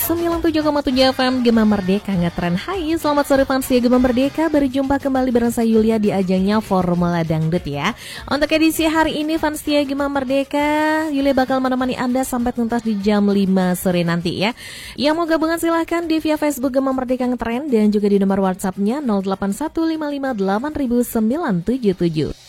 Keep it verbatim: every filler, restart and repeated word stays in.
sembilan puluh tujuh koma tujuh F M Gema Merdeka ngetren. Hai, selamat sore fans ya Gema Merdeka. Berjumpa kembali bareng saya Yulia di ajangnya Formula Dangdut ya. Untuk edisi hari ini fans ya Gema Merdeka, Yulia bakal menemani Anda sampai tuntas di jam lima sore nanti ya. Yang mau gabungan silahkan di via Facebook Gema Merdeka ngetren dan juga di nomor WhatsApp-nya nol delapan satu lima lima delapan sembilan tujuh tujuh.